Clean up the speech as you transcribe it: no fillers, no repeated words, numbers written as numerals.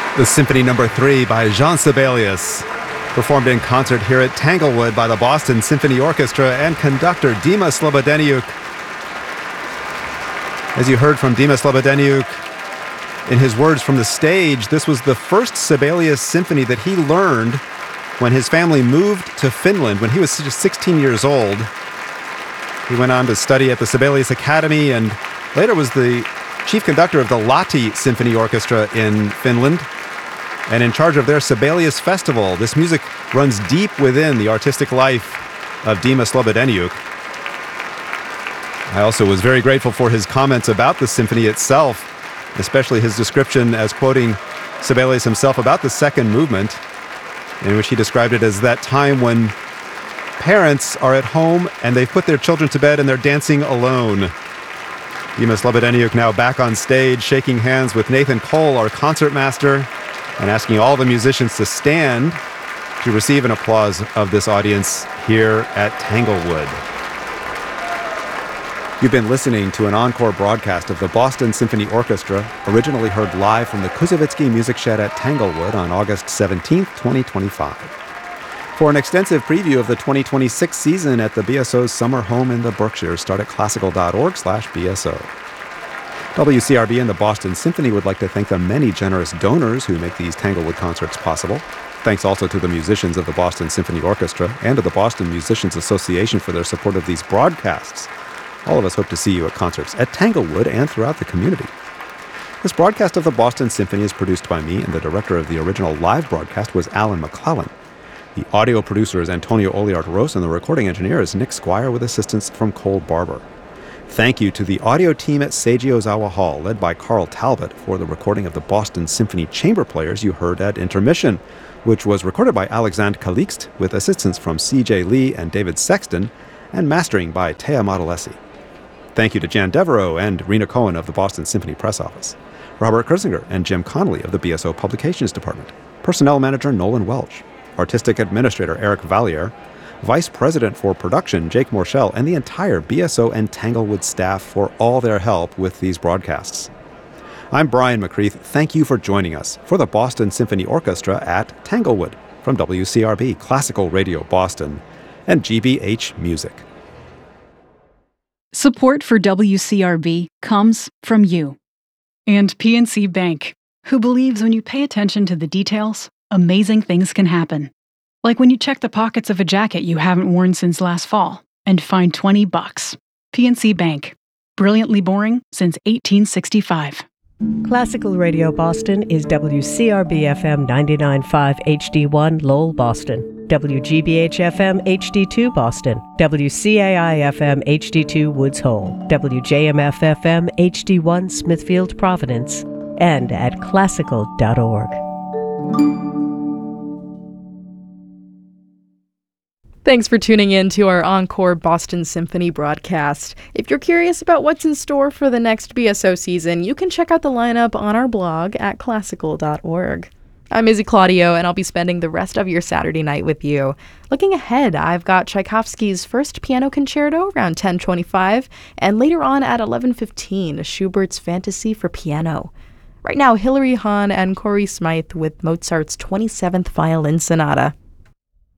The Symphony No. 3 by Jean Sibelius, performed in concert here at Tanglewood by the Boston Symphony Orchestra and conductor Dima Slobodeniuk. As you heard from Dima Slobodeniuk in his words from the stage, this was the first Sibelius symphony that he learned when his family moved to Finland when he was just 16 years old. He went on to study at the Sibelius Academy and later was the chief conductor of the Lahti Symphony Orchestra in Finland and in charge of their Sibelius Festival. This music runs deep within the artistic life of Dima Slobodeniuk. I also was very grateful for his comments about the symphony itself, especially his description as quoting Sibelius himself about the second movement, in which he described it as that time when parents are at home and they've put their children to bed and they're dancing alone. Dima Slobodeniuk now back on stage, shaking hands with Nathan Cole, our concertmaster, and asking all the musicians to stand to receive an applause of this audience here at Tanglewood. You've been listening to an encore broadcast of the Boston Symphony Orchestra, originally heard live from the Kuzovitsky Music Shed at Tanglewood on August 17, 2025. For an extensive preview of the 2026 season at the BSO's summer home in the Berkshires, start at classical.org/BSO. WCRB and the Boston Symphony would like to thank the many generous donors who make these Tanglewood concerts possible. Thanks also to the musicians of the Boston Symphony Orchestra and to the Boston Musicians Association for their support of these broadcasts. All of us hope to see you at concerts at Tanglewood and throughout the community. This broadcast of the Boston Symphony is produced by me, and the director of the original live broadcast was Alan McClellan. The audio producer is Antonio Oliart-Rose, and the recording engineer is Nick Squire with assistance from Cole Barber. Thank you to the audio team at Seiji Ozawa Hall, led by Carl Talbot, for the recording of the Boston Symphony chamber players you heard at intermission, which was recorded by Alexandre Calixte with assistance from C.J. Lee and David Sexton, and mastering by Thea Modolesi. Thank you to Jan Devereaux and Rena Cohen of the Boston Symphony Press Office, Robert Kersinger and Jim Connolly of the BSO Publications Department, Personnel Manager Nolan Welch, Artistic Administrator Eric Valliere, Vice President for Production Jake Morshell, and the entire BSO and Tanglewood staff for all their help with these broadcasts. I'm Brian McCreath. Thank you for joining us for the Boston Symphony Orchestra at Tanglewood from WCRB Classical Radio Boston and GBH Music. Support for WCRB comes from you and PNC Bank, who believes when you pay attention to the details, amazing things can happen. Like when you check the pockets of a jacket you haven't worn since last fall and find $20. PNC Bank. Brilliantly boring since 1865. Classical Radio Boston is WCRB-FM 99.5 HD1 Lowell, Boston, WGBH-FM HD2 Boston, WCAI-FM HD2 Woods Hole, WJMF-FM HD1 Smithfield, Providence, and at classical.org. Thanks for tuning in to our Encore Boston Symphony broadcast. If you're curious about what's in store for the next BSO season, you can check out the lineup on our blog at classical.org. I'm Izzy Claudio, and I'll be spending the rest of your Saturday night with you. Looking ahead, I've got Tchaikovsky's First Piano Concerto around 10:25, and later on at 11:15, Schubert's Fantasy for Piano. Right now, Hilary Hahn and Corey Smythe with Mozart's 27th Violin Sonata.